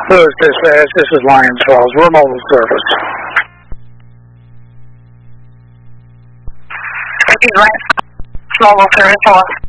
Lewis Dispatch, this is Lyons Falls. We're mobile service. Mobile service.